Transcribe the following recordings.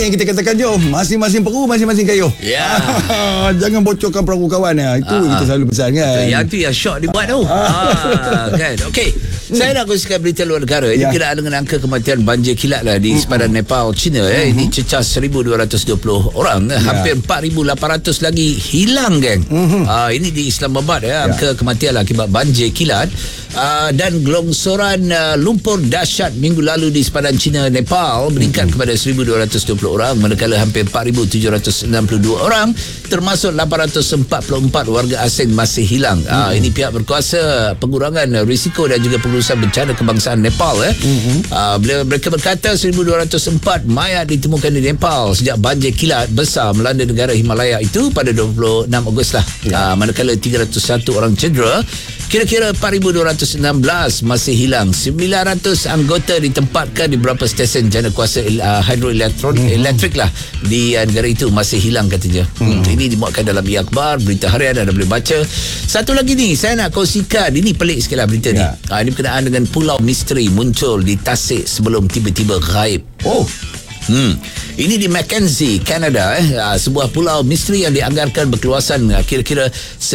yang kita katakan, jom masing-masing perahu masing-masing kayu. Ya. Jangan bocorkan perahu kawan ya. Itu kita selalu pesan kan. Yang tu yang syok dibuat tu. Kan. Okey. Saya nak kongsikan berita luar negara. Ini berkenaan dengan angka kematian banjir kilat lah di sepadan Nepal, China. Ini cecah 1,220 orang. Hampir 4,800 lagi hilang, geng. Ini di Islamabad angka kematian lah akibat banjir kilat. Dan gelongsoran lumpur dahsyat minggu lalu di sepadan China, Nepal meningkat kepada 1,220 orang, manakala hampir 4,762 orang termasuk 844 warga asing masih hilang. Ini pihak berkuasa pengurangan risiko dan juga pengurusan bencana kebangsaan Nepal. Mereka berkata 1,204 mayat ditemukan di Nepal sejak banjir kilat besar melanda negara Himalaya itu pada 26 Ogos lah. Manakala 301 orang cedera. Kira-kira 4,216 masih hilang. 900 anggota ditempatkan di beberapa stesen janakuasa hidroelektrik lah di negara itu masih hilang, katanya. Ini dimuatkan dalam akhbar berita harian, anda boleh baca. Satu lagi ni saya nak kongsikan. Ini pelik sikit lah berita ni. Ini berkenaan dengan pulau misteri muncul di Tasik sebelum tiba-tiba gaib. Ini di Mackenzie, Kanada. Sebuah pulau misteri yang dianggarkan berkeluasan kira-kira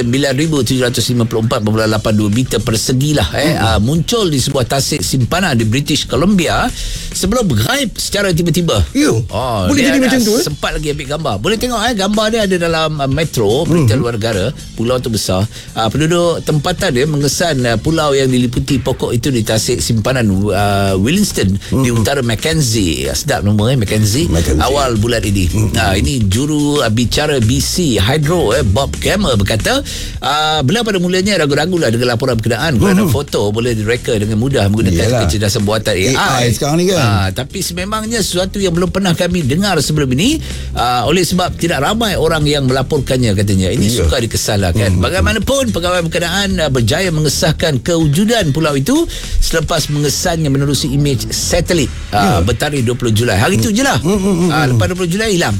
9,754.82 meter persegi lah. Muncul di sebuah tasik simpanan di British Columbia sebelum gaib secara tiba-tiba. Boleh jadi macam tu. Sempat lagi ambil gambar. Boleh tengok gambar dia ada dalam Metro, berita luar negara. Pulau tu besar. Penduduk tempatan dia mengesan pulau yang diliputi pokok itu di tasik simpanan Williamston di utara Mackenzie. Sedap nama Mackenzie. Awal bulan ini. Ini juru bicara BC Hydro Bob Gamer berkata beliau pada mulanya ragu-ragu lah dengan laporan berkenaan kerana foto boleh direka dengan mudah menggunakan kecerdasan buatan AI sekarang ni kan. Tapi sememangnya sesuatu yang belum pernah kami dengar sebelum ini, oleh sebab tidak ramai orang yang melaporkannya, katanya. Ini suka dikesalkan. Bagaimanapun pegawai berkenaan berjaya mengesahkan kewujudan pulau itu selepas mengesannya menerusi imej satelit bertarikh 20 Julai. Hari itu je lah. Lepas 20 Julai hilang.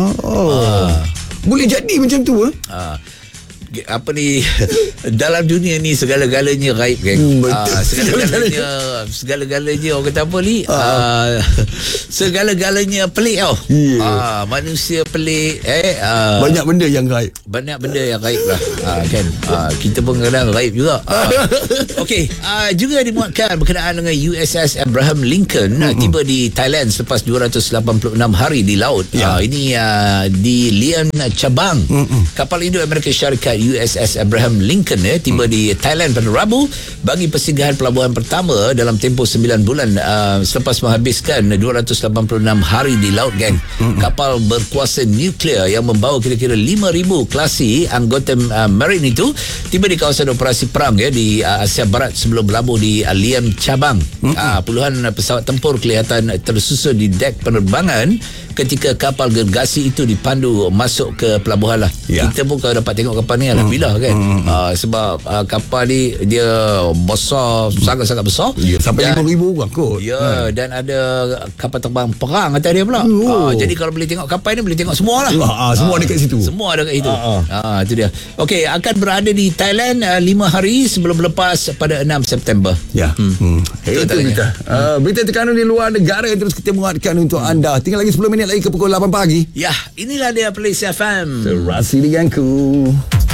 Boleh jadi macam tu apa ni dalam dunia ni segala-galanya gaib, geng. Segala-galanya orang kata apa ni, segala-galanya pelik tau. Manusia pelik, banyak benda yang gaib lah, kan. Kita pun kadang gaib juga. Okey, juga dimuatkan berkenaan dengan USS Abraham Lincoln tiba di Thailand selepas 286 hari di laut. Ini di Lian Chabang. Kapal Indo Amerika Syarikat USS Abraham Lincoln tiba di Thailand pada Rabu bagi persinggahan pelabuhan pertama dalam tempoh 9 bulan selepas menghabiskan 286 hari di laut, geng. Kapal berkuasa nuklear yang membawa kira-kira 5,000 klasi anggota Marine itu tiba di kawasan operasi perang di Asia Barat sebelum berlabuh di Liam Chabang. Puluhan pesawat tempur kelihatan tersusun di dek penerbangan ketika kapal gergasi itu dipandu masuk ke pelabuhan lah. Kita pun kalau dapat tengok kapal ni alhamdulillah, kan. Sebab kapal ni dia besar, sangat-sangat besar. Sampai 5,000 orang kot. Dan ada kapal terbang perang atas dia pula. Jadi kalau boleh tengok kapal ni, boleh tengok semua lah. Semua dekat situ. Semua dekat situ. Itu dia. Okey, akan berada di Thailand 5 hari sebelum lepas pada 6 September. Itu berita. Berita terkini di luar negara yang terus kita muatkan untuk anda. Tinggal lagi 10 minit lagi ke pukul 8 pagi. Inilah dia Plays FM. Serasi denganku.